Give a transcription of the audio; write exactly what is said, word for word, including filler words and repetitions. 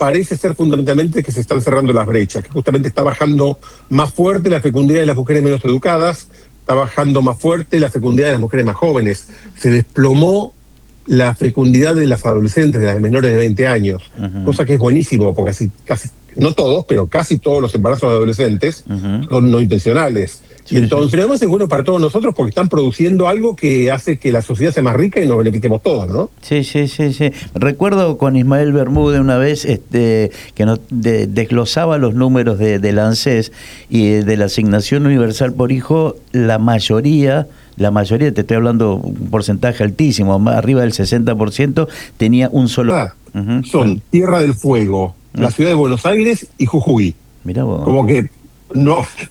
parece ser fundamentalmente que se están cerrando las brechas, que justamente está bajando más fuerte la fecundidad de las mujeres menos educadas, está bajando más fuerte la fecundidad de las mujeres más jóvenes. Se desplomó la fecundidad de las adolescentes, de las menores de veinte años, uh-huh. cosa que es buenísimo, porque casi, casi, no todos, pero casi todos los embarazos de adolescentes uh-huh. son no intencionales. Sí, y entonces, sí. además es bueno para todos nosotros porque están produciendo algo que hace que la sociedad sea más rica y nos beneficiemos todos, ¿no? Sí, sí, sí, sí. Recuerdo con Ismael Bermúdez una vez este, que nos de, desglosaba los números de, del ANSES y de la asignación universal por hijo, la mayoría... La mayoría, te estoy hablando un porcentaje altísimo, más arriba del sesenta por ciento, tenía un solo... Ah, uh-huh. Son Tierra del Fuego, uh-huh. la ciudad de Buenos Aires y Jujuy. Mirá vos. Como que no,